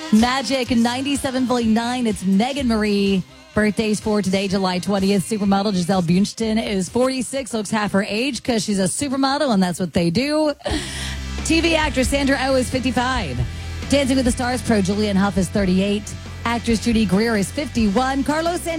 Magic 97.9. It's Megan Marie. Birthdays for today, July 20th. Supermodel Giselle Bündchen is 46, looks half her age because she's a supermodel, and that's what they do. TV actress Sandra Oh is 55. Dancing with the Stars pro Julianne Hough is 38. Actress Judy Greer is 51. Carlos